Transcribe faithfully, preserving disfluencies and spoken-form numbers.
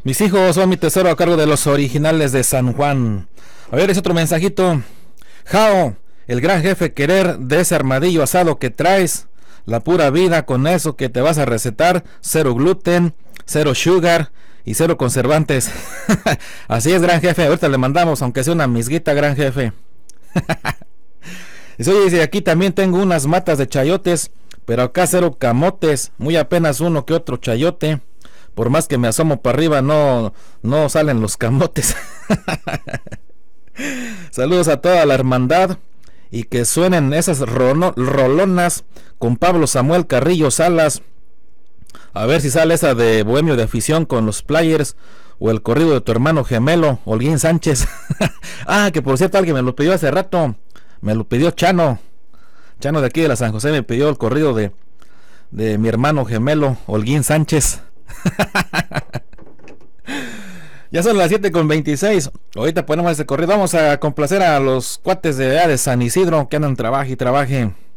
Mis hijos son mi tesoro a cargo de los originales de San Juan. A ver, es otro mensajito. Jao, el gran jefe querer de ese armadillo asado que traes. La pura vida con eso que te vas a recetar. Cero gluten, cero sugar y cero conservantes. Así es, gran jefe. Ahorita le mandamos, aunque sea una misguita, gran jefe. Y oye, dice, aquí también tengo unas matas de chayotes, pero acá cero camotes, muy apenas uno que otro chayote. Por más que me asomo para arriba, no, no salen los camotes. Saludos a toda la hermandad. Y que suenen esas rono, rolonas con Pablo Samuel Carrillo Salas. A ver si sale esa de Bohemio de Afición con los Players. O el corrido de tu hermano gemelo, Holguín Sánchez. Ah, que por cierto alguien me lo pidió hace rato. Me lo pidió Chano. Chano de aquí de la San José me pidió el corrido de, de mi hermano gemelo, Holguín Sánchez. Ya son las siete con veintiséis. Ahorita ponemos ese corrido. Vamos a complacer a los cuates de, de San Isidro que andan trabaje y trabaje.